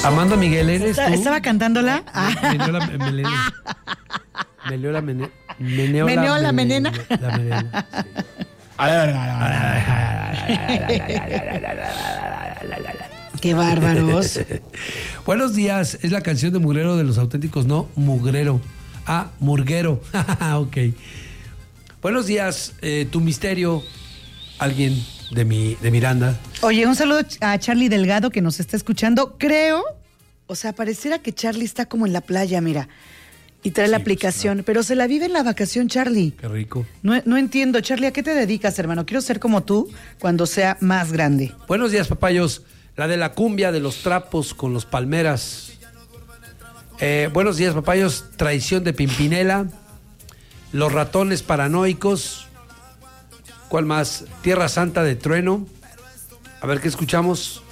Amanda Miguel, ¿eres tú? ¿Estaba cantándola? Meneo la menena. La menena. Qué bárbaros. Buenos días, es la canción de Mugrero de Los Auténticos, no Mugrero. Ah, Murguero. Ok. Buenos días, tu misterio, alguien de Miranda. Oye, un saludo a Charlie Delgado que nos está escuchando. Creo, o sea, pareciera que Charlie está como en la playa, mira, y trae la aplicación, pero se la vive en la vacación, Charlie. Qué rico. No entiendo, Charlie, ¿a qué te dedicas, hermano? Quiero ser como tú cuando sea más grande. Buenos días, papayos. La de la cumbia de los trapos con los palmeras. Buenos días, papayos. Traición de Pimpinela. Los ratones paranoicos. ¿Cuál más? Tierra Santa de Trueno. A ver qué escuchamos.